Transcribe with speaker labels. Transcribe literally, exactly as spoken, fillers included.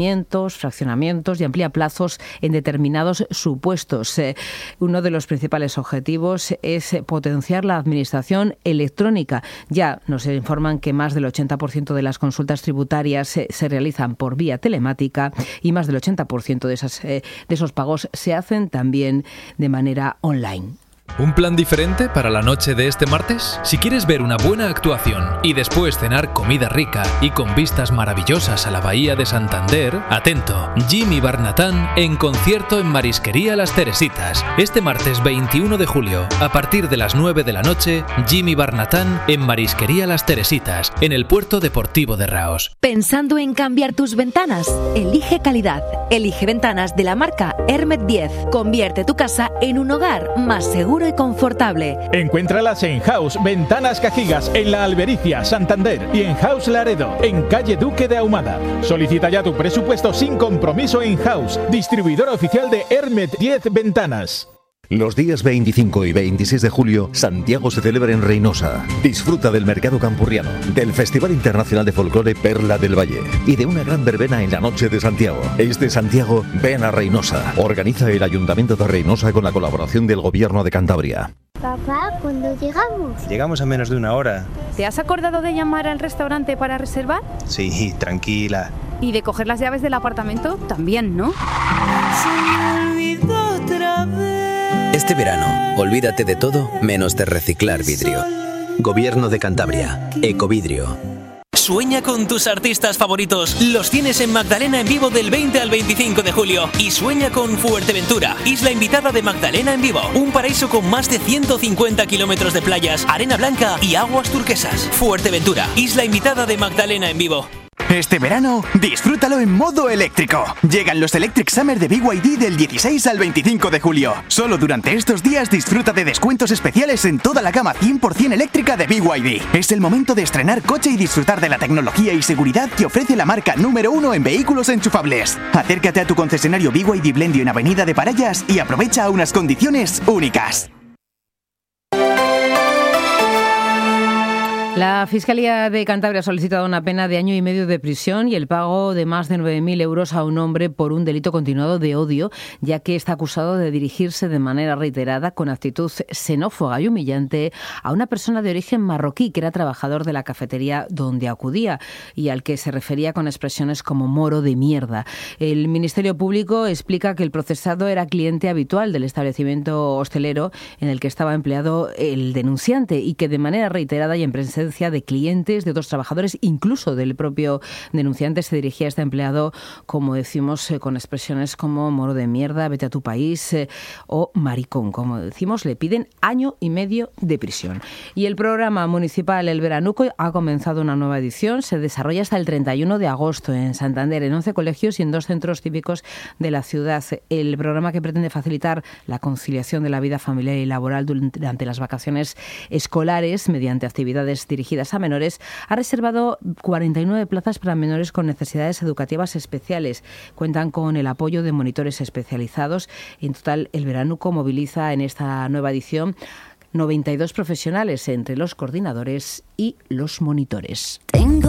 Speaker 1: fraccionamientos y amplía plazos en determinados supuestos. Eh, uno de los principales objetivos es potenciar la administración electrónica. Ya nos informan que más del ochenta por ciento de las consultas tributarias se, se realizan por vía telemática y más del ochenta por ciento de, esas, eh, de esos pagos se hacen también de manera online.
Speaker 2: ¿Un plan diferente para la noche de este martes? Si quieres ver una buena actuación y después cenar comida rica y con vistas maravillosas a la bahía de Santander, atento, Jimmy Barnatán en concierto en Marisquería Las Teresitas. Este martes veintiuno de julio, a partir de las nueve de la noche, Jimmy Barnatán en Marisquería Las Teresitas, en el Puerto Deportivo de Raos.
Speaker 3: ¿Pensando en cambiar tus ventanas? Elige calidad. Elige ventanas de la marca Hermet diez. Convierte tu casa en un hogar más seguro y confortable.
Speaker 4: Encuéntralas en House Ventanas Cajigas en La Albericia, Santander, y en House Laredo, en calle Duque de Ahumada. Solicita ya tu presupuesto sin compromiso en House, distribuidor oficial de Hermet diez Ventanas.
Speaker 5: Los días veinticinco y veintiséis de julio, Santiago se celebra en Reinosa. Disfruta del mercado campurriano, del Festival Internacional de Folclore Perla del Valle y de una gran verbena en la noche de Santiago. Este Santiago, ven a Reinosa. Organiza el Ayuntamiento de Reinosa con la colaboración del Gobierno de Cantabria.
Speaker 6: Papá, ¿cuándo llegamos?
Speaker 7: Llegamos a menos de una hora.
Speaker 8: ¿Te has acordado de llamar al restaurante para reservar?
Speaker 7: Sí, tranquila.
Speaker 8: ¿Y de coger las llaves del apartamento? También, ¿no?
Speaker 9: Se me olvidó otra vez.
Speaker 10: Este verano, olvídate de todo menos de reciclar vidrio. Gobierno de Cantabria. Ecovidrio.
Speaker 11: Sueña con tus artistas favoritos. Los tienes en Magdalena en Vivo del veinte al veinticinco de julio. Y sueña con Fuerteventura, isla invitada de Magdalena en Vivo. Un paraíso con más de ciento cincuenta kilómetros de playas, arena blanca y aguas turquesas. Fuerteventura, isla invitada de Magdalena en Vivo.
Speaker 12: Este verano, disfrútalo en modo eléctrico. Llegan los Electric Summer de B Y D del dieciséis al veinticinco de julio. Solo durante estos días disfruta de descuentos especiales en toda la gama cien por ciento eléctrica de B Y D. Es el momento de estrenar coche y disfrutar de la tecnología y seguridad que ofrece la marca número uno en vehículos enchufables. Acércate a tu concesionario B Y D Blendio en Avenida de Parallas y aprovecha unas condiciones únicas.
Speaker 1: La Fiscalía de Cantabria ha solicitado una pena de año y medio de prisión y el pago de más de nueve mil euros a un hombre por un delito continuado de odio, ya que está acusado de dirigirse de manera reiterada con actitud xenófoba y humillante a una persona de origen marroquí que era trabajador de la cafetería donde acudía y al que se refería con expresiones como moro de mierda. El Ministerio Público explica que el procesado era cliente habitual del establecimiento hostelero en el que estaba empleado el denunciante y que de manera reiterada y en presencia de clientes, de otros trabajadores, incluso del propio denunciante, se dirigía a este empleado, como decimos, eh, con expresiones como moro de mierda, vete a tu país eh, o maricón. Como decimos, le piden año y medio de prisión. Y el programa municipal El Veranuco ha comenzado una nueva edición. Se desarrolla hasta el treinta y uno de agosto en Santander, en once colegios y en dos centros cívicos de la ciudad. El programa, que pretende facilitar la conciliación de la vida familiar y laboral durante las vacaciones escolares mediante actividades dirigidas a menores, ha reservado cuarenta y nueve plazas para menores con necesidades educativas especiales. Cuentan con el apoyo de monitores especializados. En total, el Veranuco moviliza en esta nueva edición noventa y dos profesionales entre los coordinadores y los monitores.
Speaker 3: Tengo